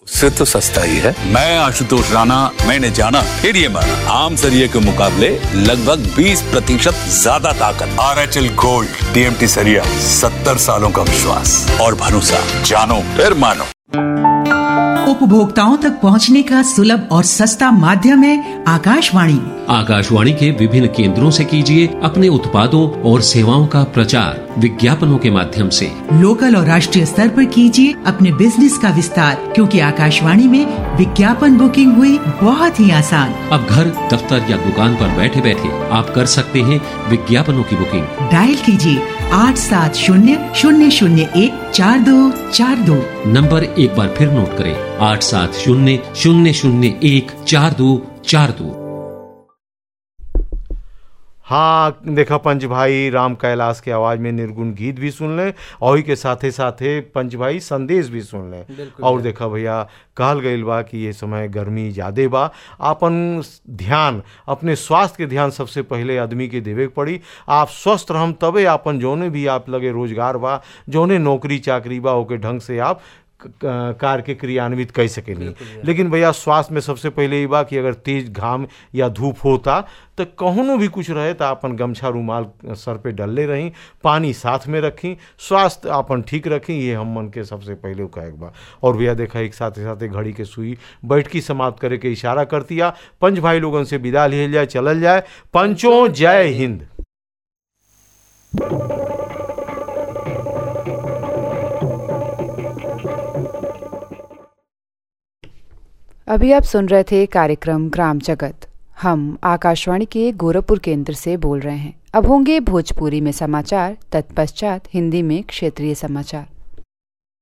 से तो सस्ता ही है। मैं आशुतोष राणा, मैंने जाना फिर ये माना, आम सरिये के मुकाबले लगभग 20% ज्यादा ताकत। RHL गोल्ड TMT सरिया, 70 सालों का विश्वास और भरोसा, जानो फिर मानो। उपभोक्ताओं तक पहुंचने का सुलभ और सस्ता माध्यम है आकाशवाणी। आकाशवाणी के विभिन्न केंद्रों से कीजिए अपने उत्पादों और सेवाओं का प्रचार विज्ञापनों के माध्यम से। लोकल और राष्ट्रीय स्तर पर कीजिए अपने बिजनेस का विस्तार, क्योंकि आकाशवाणी में विज्ञापन बुकिंग हुई बहुत ही आसान। अब घर, दफ्तर या दुकान पर बैठे बैठे आप कर सकते हैं विज्ञापनों की बुकिंग। डायल कीजिए 870-001-4242। नंबर एक बार फिर नोट करें, 870-001-4242। हाँ, देखा पंच भाई राम कैलाश के आवाज में निर्गुण गीत भी सुन लें और ही के साथे साथे पंच भाई संदेश भी सुन लें। और देखा भैया कहल गईल बा कि ये समय गर्मी ज़्यादा बा, आपन ध्यान अपने स्वास्थ्य के ध्यान सबसे पहले आदमी के देवे के पड़ी। आप स्वस्थ रहम तबे आपन जौने भी आप लगे रोजगार बा, जौने नौकरी चाकरी बा ओके ढंग से आप कार्य के क्रियान्वित कर सकेनी। लेकिन भैया स्वास्थ्य में सबसे पहले ये बा कि अगर तेज घाम या धूप होता तो कहूँ भी कुछ रहे तो अपन गमछा रुमाल सर पे डलले रही, पानी साथ में रखी, स्वास्थ्य अपन ठीक रखी, ये हम मन के सबसे पहले कहे बा। और भैया देखा एक साथ साथ घड़ी के सुई बैठकी समाप्त करे के इशारा करतिया। पंच भाई लोगों से विदा लिहल जाए, चलल जाए। पंचों जय हिंद। अभी आप सुन रहे थे कार्यक्रम ग्राम जगत। हम आकाशवाणी के गोरखपुर केंद्र से बोल रहे हैं। अब होंगे भोजपुरी में समाचार, तत्पश्चात हिंदी में क्षेत्रीय समाचार।